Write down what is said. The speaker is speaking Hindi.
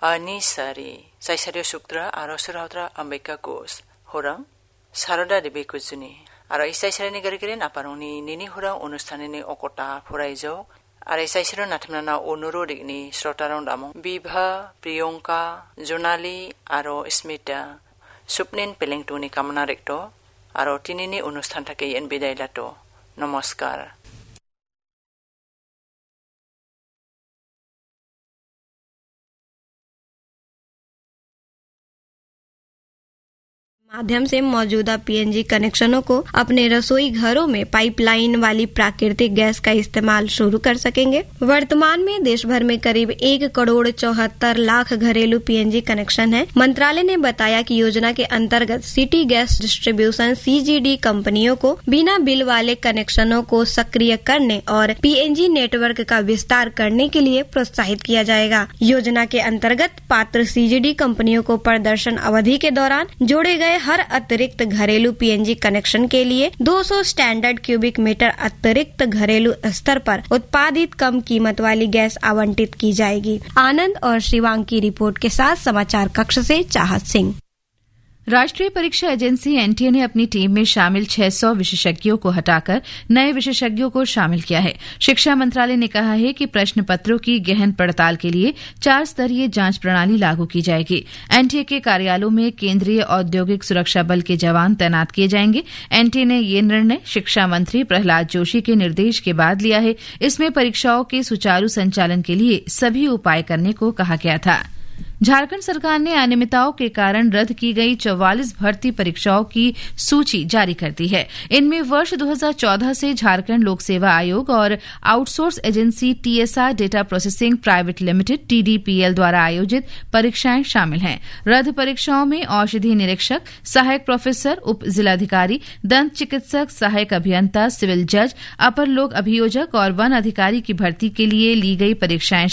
Anisari, Saisario Suktra, Arosurautra, Ambeka Gos, Horam, Sarada de Bekuzuni, Araisai Garikirin, Aparoni, Nini Hura, Unustanini Okota, Furaizo, Araisai Natmana, Onurodigni, Srotarondamo, Bibha, Priyonka, Jonali, Aro Smita, Supnin Pelingtuni Kamana Recto, Aro Tinini Unustantake and Bidailato, Namaskar. माध्यम से मौजूदा पीएनजी कनेक्शनों को अपने रसोई घरों में पाइपलाइन वाली प्राकृतिक गैस का इस्तेमाल शुरू कर सकेंगे। वर्तमान में देश भर में करीब 1,74,00,000 घरेलू पीएनजी कनेक्शन हैं। मंत्रालय ने बताया कि योजना के अंतर्गत सिटी गैस डिस्ट्रीब्यूशन सीजीडी कंपनियों को बिना बिल वाले कनेक्शनों को सक्रिय करने और पीएनजी नेटवर्क का विस्तार करने के लिए प्रोत्साहित किया जाएगा। योजना के अंतर्गत पात्र सीजीडी कंपनियों को प्रदर्शन अवधि के दौरान जोड़े गए हर अतिरिक्त घरेलू पीएनजी कनेक्शन के लिए 200 स्टैंडर्ड क्यूबिक मीटर अतिरिक्त घरेलू स्तर पर उत्पादित कम कीमत वाली गैस आवंटित की जाएगी। आनंद और शिवांग की रिपोर्ट के साथ समाचार कक्ष से चाहत सिंह। राष्ट्रीय परीक्षा एजेंसी एनटीए ने अपनी टीम में शामिल 600 विशेषज्ञों को हटाकर नए विशेषज्ञों को शामिल किया है। शिक्षा मंत्रालय ने कहा है कि प्रश्न पत्रों की गहन पड़ताल के लिए 4 स्तरीय जांच प्रणाली लागू की जाएगी। एनटीए के कार्यालयों में केंद्रीय औद्योगिक सुरक्षा बल के जवान तैनात किए जाएंगे। एनटीए ने ये निर्णय शिक्षा मंत्री प्रहलाद जोशी के निर्देश के बाद लिया है। इसमें परीक्षाओं के सुचारू संचालन के लिए सभी उपाय करने को कहा गया था। झारखंड सरकार ने अनियमितताओं के कारण रद्द की गई 44 भर्ती परीक्षाओं की सूची जारी कर दी है। इनमें वर्ष 2014 से झारखंड लोक सेवा आयोग और outsource agency TSR data processing private limited TDPL द्वारा आयोजित परीक्षाएं शामिल हैं। रद्द परीक्षाओं में औषधि निरीक्षक, सहायक प्रोफेसर, उप जिलाधिकारी, दंत चिकित्सक, सहायक अभियंता, सिविल जज, अपर लोक अभियोजक और वन अधिकारी की भर्ती के लिए ली गई परीक्षाएं